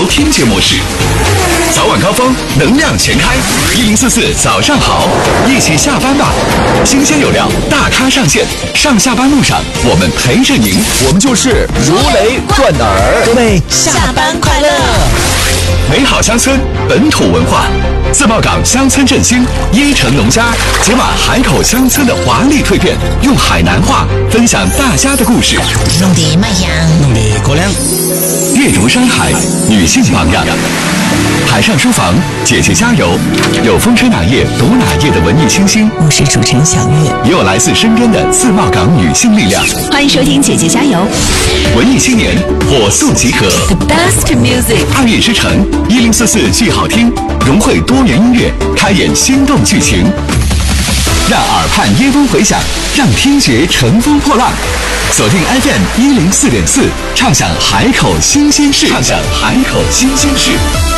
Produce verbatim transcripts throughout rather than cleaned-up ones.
听节模式。早晚高峰，能量全开，一零四四早上好，一起下班吧。新鲜有料，大咖上线，上下班路上我们陪着您，我们就是如雷贯耳。 各位下班快乐！ 美好乡村，本土文化，自贸港乡村振兴，一城农家解码海口乡村的华丽蜕变，用海南话分享大家的故事。 弄得卖香， 弄得过凉。 阅读山海，女性榜样。海上书房，姐姐加油！有风吹哪页读哪页的文艺清新， 我是主持人小月， 也有来自身边的自贸港女性力量。 欢迎收听姐姐加油！ 文艺青年火速集合 ，The best music， 二月之城一零四四剧好听，融汇多元音乐，开演心动剧情，让耳畔耶风回响，让听觉乘风破浪。锁定 F M 一零四点四，畅享海口新鲜事，畅享海口新鲜事。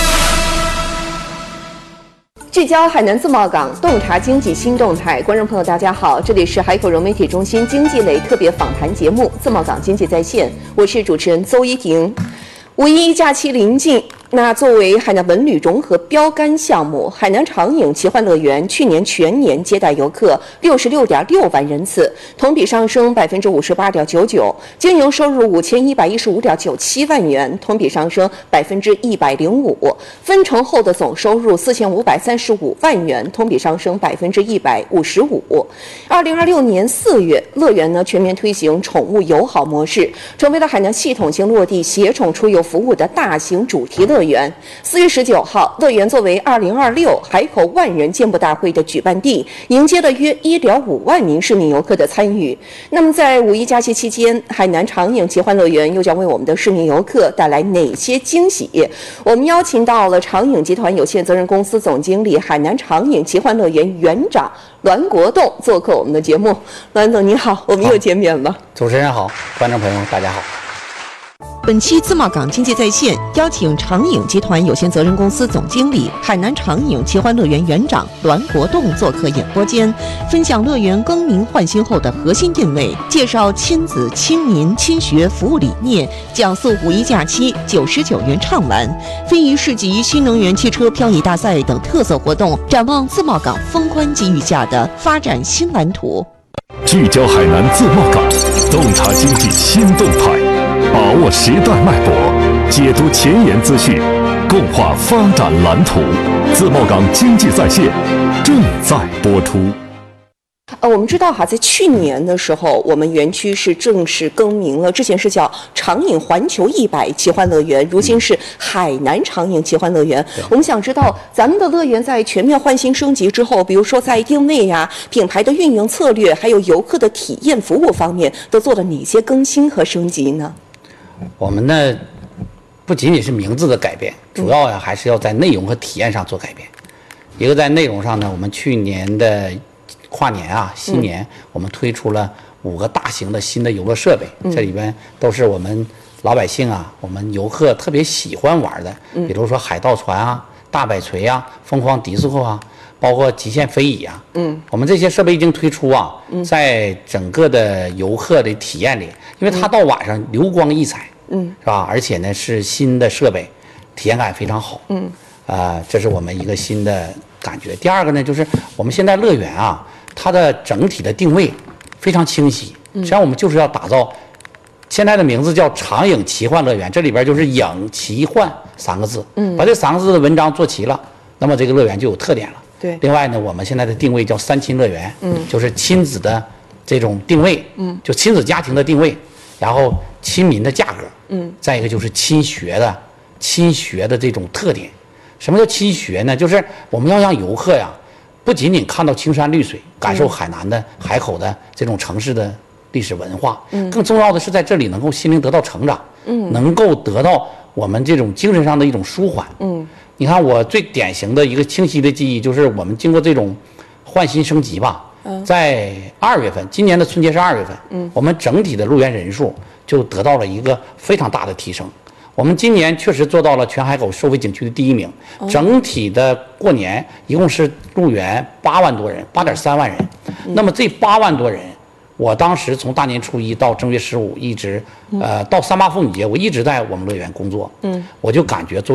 聚焦海南自贸港，洞察经济新动态。观众朋友，大家好，这里是海口融媒体中心经济类特别访谈节目《自贸港经济在线》，我是主持人邹一婷。五一假期临近，那作为海南文旅融合标杆项目，海南长影奇幻乐园去年全年接待游客六十六点六万人次，同比上升百分之五十八点九九，经营收入五千一百一十五点九七万元，同比上升百分之一百零五。分成后的总收入四千五百三十五万元，同比上升百分之一百五十五。二零二六年四月，乐园呢全面推行宠物友好模式，成为了海南系统性落地携宠出游服务的大型主题乐园。四月十九号，乐园作为二零二六海口万人健步大会的举办地，迎接了约一点五万名市民游客的参与。那么，在五一假期期间，海南长影奇幻乐园又将为我们的市民游客带来哪些惊喜？我们邀请到了长影集团有限责任公司总经理、海南长影奇幻乐园园长栾国栋做客我们的节目。栾总你好，我们又见面了。 主持人好，观众朋友大家好。 本期自贸港经济在线邀请长影集团有限责任公司总经理、海南长影奇幻乐园园长栾国栋做客演播间，分享乐园更名换新后的核心定位，介绍亲子、亲民、亲学服务理念，讲述五一假期九十九元畅玩、非遗市集、新能源汽车漂移大赛等特色活动，展望自贸港丰宽机遇下的发展新蓝图。 聚焦海南自贸港，洞察经济新动态，把握时代脉搏，解读前沿资讯，共话发展蓝图。自贸港经济在线正在播出。 呃，我们知道哈，在去年的时候，我们园区是正式更名了，之前是叫长影环球一百奇幻乐园，如今是海南长影奇幻乐园。我们想知道，咱们的乐园在全面换新升级之后，比如说在定位呀、品牌的运营策略，还有游客的体验服务方面，都做了哪些更新和升级呢？ 我们呢，不仅仅是名字的改变，主要呀还是要在内容和体验上做改变。一个在内容上呢，我们去年的跨年啊，新年、嗯、我们推出了五个大型的新的游乐设备、嗯、这里边都是我们老百姓啊，我们游客特别喜欢玩的、嗯、比如说海盗船啊、大摆锤啊、疯狂迪斯科啊，包括极限飞椅啊，嗯，我们这些设备一经推出啊、嗯、在整个的游客的体验里，因为它到晚上流光溢彩，嗯，是吧？而且呢是新的设备，体验感非常好，嗯，啊、呃，这是我们一个新的感觉。第二个呢，就是我们现在乐园啊，它的整体的定位非常清晰。实际上，我们就是要打造，现在的名字叫长影奇幻乐园，这里边就是影奇幻三个字。嗯，把这三个字的文章做齐了，那么这个乐园就有特点了。 对。 另外呢，我们现在的定位叫三亲乐园，嗯，就是亲子的这种定位，嗯，就亲子家庭的定位，然后亲民的价格，嗯，再一个就是亲学的亲学的这种特点。什么叫亲学呢？就是我们要让游客呀，不仅仅看到青山绿水，感受海南的、海口的这种城市的历史文化，嗯，更重要的是在这里能够心灵得到成长，嗯，能够得到我们这种精神上的一种舒缓，嗯，你看我最典型的一个清晰的记忆，就是我们经过这种换新升级吧，嗯，在二月份，今年的春节是二月份，嗯，我们整体的入园人数就得到了一个非常大的提升。我们今年确实做到了全海口收费景区的第一名，整体的过年一共是入园八万多人，八点三万人。那么这八万多人，我当时从大年初一到正月十五，一直呃到三八妇女节，我一直在我们乐园工作，嗯，我就感觉做。